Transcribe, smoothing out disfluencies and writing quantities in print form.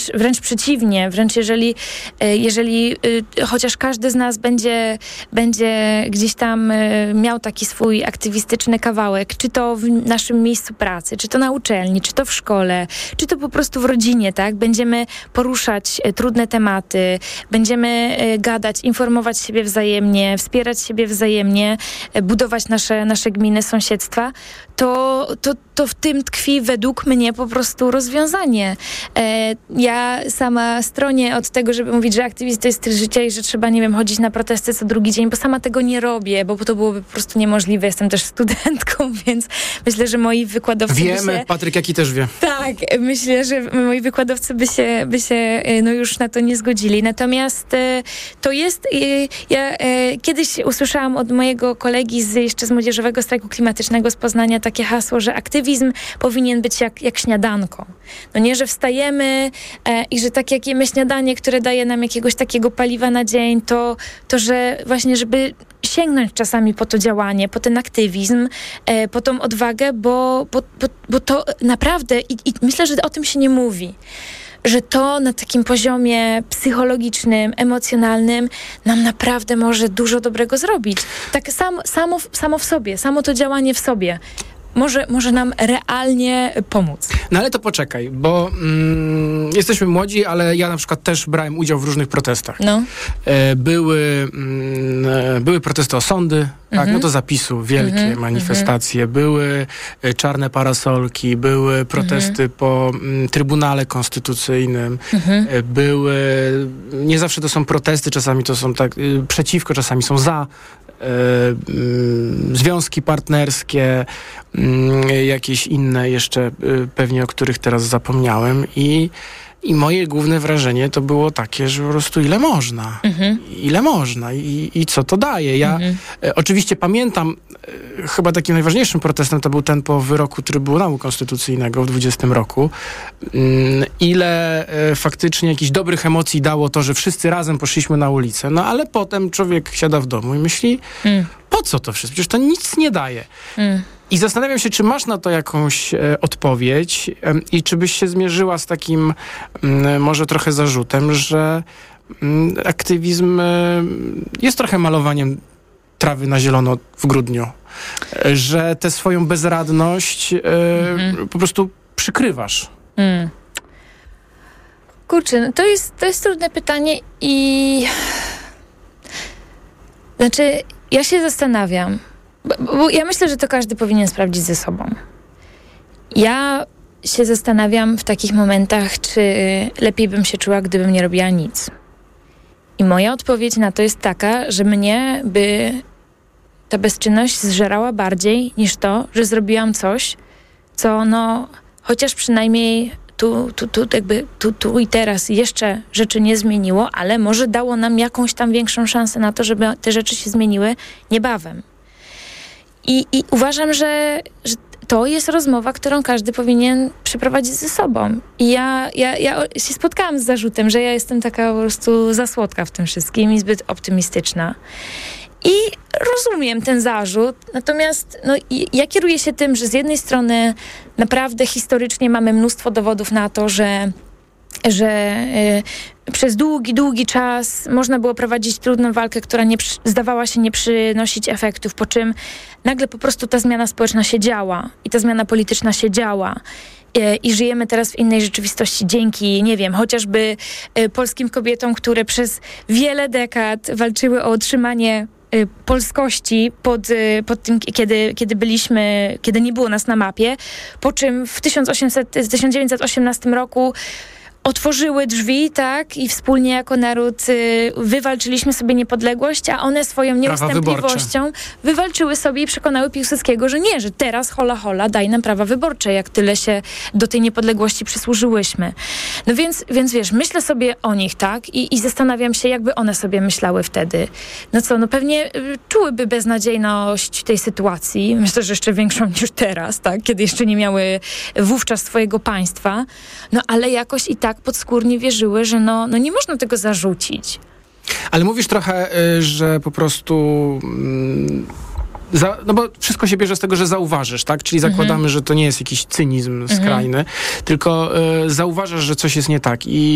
wręcz przeciwnie, wręcz jeżeli chociaż każdy z nas będzie gdzieś tam miał taki swój aktywistyczny kawałek, czy to w naszym miejscu pracy, czy to na uczelni, czy to w szkole, czy to po prostu w rodzinie, tak? Będziemy poruszać trudne tematy, będziemy gadać, informować siebie wzajemnie, wspierać siebie wzajemnie, budować nasze gminy, sąsiedztwa, to w tym tkwi według mnie po prostu rozwiązanie. Ja sama stronię od tego, żeby mówić, że aktywizm to jest styl życia i że trzeba, nie wiem, chodzić na protesty co drugi dzień, bo sama tego nie robię, bo to byłoby po prostu niemożliwe. Jestem też studentką, więc myślę, że moi wykładowcy Wiemy, Patryk Jaki też wie. Tak, myślę, że moi wykładowcy by się no już na to nie zgodzili. Natomiast to jest... Ja kiedyś usłyszałam od mojego kolegi jeszcze z Młodzieżowego Strajku Klimatycznego z Poznania takie hasło, że aktywizm powinien być jak śniadanko. No nie, że wstajemy i że tak jak jemy śniadanie, które daje nam jakiegoś takiego paliwa na dzień, to że właśnie, żeby sięgnąć czasami po to działanie, po ten aktywizm, po tą odwagę, bo to naprawdę i myślę, że o tym się nie mówi, że to na takim poziomie psychologicznym, emocjonalnym nam naprawdę może dużo dobrego zrobić. Tak samo w sobie, samo to działanie w sobie może nam realnie pomóc. No ale to poczekaj, bo jesteśmy młodzi, ale ja na przykład też brałem udział w różnych protestach. No. Były protesty o sądy, tak, no do zapisu, wielkie manifestacje, były czarne parasolki, były protesty po Trybunale Konstytucyjnym, nie zawsze to są protesty, czasami to są tak przeciwko, czasami są za, związki partnerskie, jakieś inne jeszcze pewnie, o których teraz zapomniałem i moje główne wrażenie to było takie, że po prostu ile można i co to daje. Ja oczywiście pamiętam, chyba takim najważniejszym protestem to był ten po wyroku Trybunału Konstytucyjnego w 2020 roku. Ile faktycznie jakichś dobrych emocji dało to, że wszyscy razem poszliśmy na ulicę. No ale potem człowiek siada w domu i myśli, po co to wszystko? Przecież to nic nie daje. I zastanawiam się, czy masz na to jakąś odpowiedź i czy byś się zmierzyła z takim może trochę zarzutem, że aktywizm jest trochę malowaniem trawy na zielono w grudniu. Że tę swoją bezradność po prostu przykrywasz. Kurczę, no to jest trudne pytanie i... Znaczy, ja się zastanawiam, bo ja myślę, że to każdy powinien sprawdzić ze sobą. Ja się zastanawiam w takich momentach, czy lepiej bym się czuła, gdybym nie robiła nic. I moja odpowiedź na to jest taka, że mnie by ta bezczynność zżerała bardziej niż to, że zrobiłam coś, co no chociaż przynajmniej tu i teraz jeszcze rzeczy nie zmieniło, ale może dało nam jakąś tam większą szansę na to, żeby te rzeczy się zmieniły niebawem. I uważam, że to jest rozmowa, którą każdy powinien przeprowadzić ze sobą. I ja się spotkałam z zarzutem, że ja jestem taka po prostu za słodka w tym wszystkim i zbyt optymistyczna. I rozumiem ten zarzut, natomiast no, ja kieruję się tym, że z jednej strony naprawdę historycznie mamy mnóstwo dowodów na to, że przez długi czas można było prowadzić trudną walkę, która zdawała się nie przynosić efektów, po czym nagle po prostu ta zmiana społeczna się działa i ta zmiana polityczna się działa. I żyjemy teraz w innej rzeczywistości dzięki, nie wiem, chociażby polskim kobietom, które przez wiele dekad walczyły o utrzymanie polskości pod tym, kiedy nie było nas na mapie, po czym w 1918 roku otworzyły drzwi, tak, i wspólnie jako naród wywalczyliśmy sobie niepodległość, a one swoją nieustępliwością wywalczyły sobie i przekonały Piłsudskiego, że nie, że teraz hola, daj nam prawa wyborcze, jak tyle się do tej niepodległości przysłużyłyśmy. No więc wiesz, myślę sobie o nich, tak, i zastanawiam się, jakby one sobie myślały wtedy. No co, no pewnie czułyby beznadziejność tej sytuacji, myślę, że jeszcze większą niż teraz, tak, kiedy jeszcze nie miały wówczas swojego państwa, no ale jakoś i tak podskórnie wierzyły, że no nie można tego zarzucić. Ale mówisz trochę, że po prostu... no bo wszystko się bierze z tego, że zauważysz, tak? Czyli zakładamy, że to nie jest jakiś cynizm skrajny, tylko zauważasz, że coś jest nie tak.